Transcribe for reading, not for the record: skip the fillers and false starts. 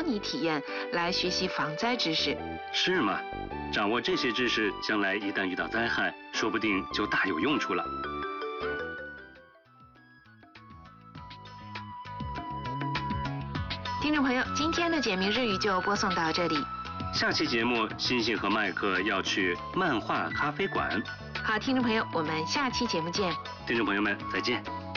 拟体验来学习防灾知识。 是吗？掌握这些知识，将来一旦遇到灾害，说不定就大有用处了。 听众朋友，今天的简明日语就播送到这里。 下期节目，星星和麦克要去漫画咖啡馆。 好，听众朋友，我们下期节目见。 听众朋友们，再见。